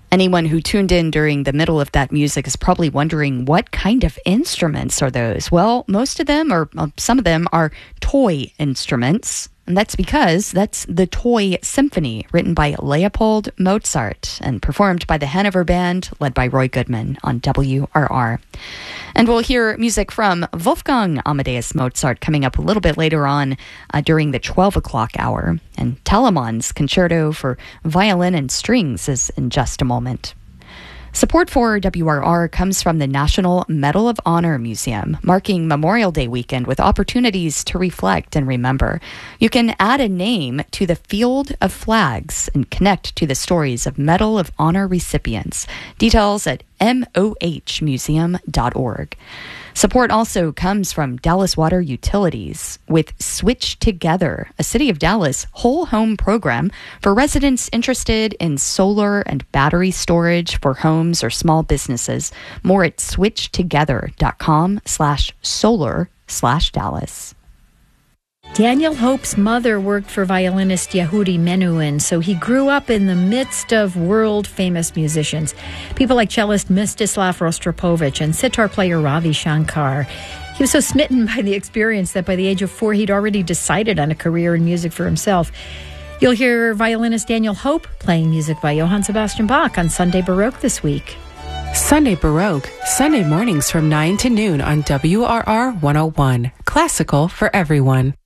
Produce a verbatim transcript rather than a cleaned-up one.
Anyone who tuned in during the middle of that music is probably wondering, what kind of instruments are those? Well, most of them, or uh, some of them, are toy instruments. And that's because that's the Toy Symphony, written by Leopold Mozart and performed by the Hanover Band, led by Roy Goodman on W R R. And we'll hear music from Wolfgang Amadeus Mozart coming up a little bit later on uh, during the twelve o'clock hour. And Telemann's Concerto for Violin and Strings is in just a moment. Support for W R R comes from the National Medal of Honor Museum, marking Memorial Day weekend with opportunities to reflect and remember. You can add a name to the field of flags and connect to the stories of Medal of Honor recipients. Details at m o h museum dot org. Support also comes from Dallas Water Utilities with Switch Together, a City of Dallas whole home program for residents interested in solar and battery storage for homes or small businesses. More at switchtogether.com slash solar slash Dallas. Daniel Hope's mother worked for violinist Yehudi Menuhin, so he grew up in the midst of world-famous musicians, people like cellist Mstislav Rostropovich and sitar player Ravi Shankar. He was so smitten by the experience that by the age of four, he'd already decided on a career in music for himself. You'll hear violinist Daniel Hope playing music by Johann Sebastian Bach on Sunday Baroque this week. Sunday Baroque, Sunday mornings from nine to noon on W R R one oh one. Classical for everyone.